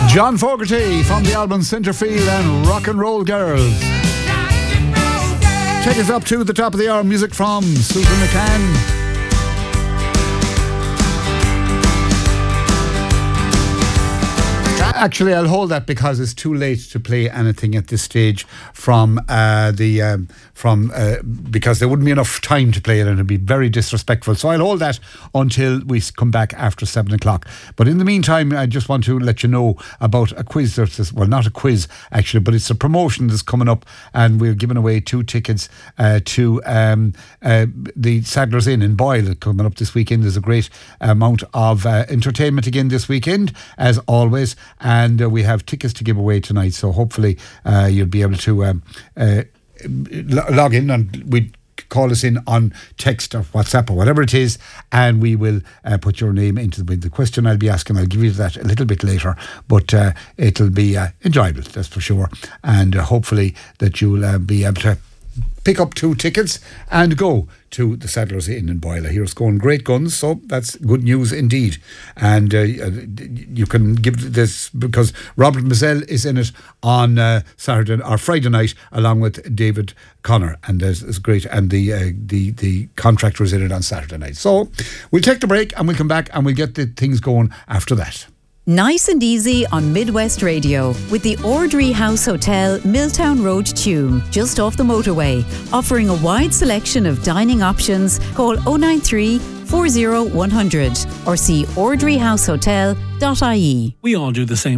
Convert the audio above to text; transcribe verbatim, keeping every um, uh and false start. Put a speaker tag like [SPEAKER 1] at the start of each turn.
[SPEAKER 1] John Fogerty from the album Centerfield and Rock and Roll Girls. Take us up to the top of the hour. Music from Susan McCann. Actually, I'll hold that because it's too late to play anything at this stage from uh, the um, from uh, because there wouldn't be enough time to play it, and it'd be very disrespectful. So I'll hold that until we come back after seven o'clock. But in the meantime, I just want to let you know about a quiz. That's, well, not a quiz actually, but it's a promotion that's coming up, and we're giving away two tickets uh, to um, uh, the Sadler's Inn in Boyle coming up this weekend. There's a great amount of uh, entertainment again this weekend, as always. And uh, we have tickets to give away tonight, so hopefully uh, you'll be able to um, uh, log in, and we call us in on text or WhatsApp or whatever it is, and we will uh, put your name into the, the question I'll be asking. I'll give you that a little bit later, but uh, it'll be uh, enjoyable, that's for sure, and uh, hopefully that you'll uh, be able to pick up two tickets and go to the Sadler's Inn in Boyle. Here's going great guns, so that's good news indeed. And uh, you can give this because Robert Mazzell is in it on uh, Saturday or Friday night along with David Connor, and it's, it's great. And the uh, the the contractor is in it on Saturday night. So we'll take the break and we'll come back and we'll get the things going after that.
[SPEAKER 2] Nice and easy on Midwest Radio with the Ordry House Hotel, Milltown Road, Tuam, just off the motorway. Offering a wide selection of dining options. Call oh nine three, four oh one hundred or see ordry house hotel dot I E.
[SPEAKER 3] We all do the same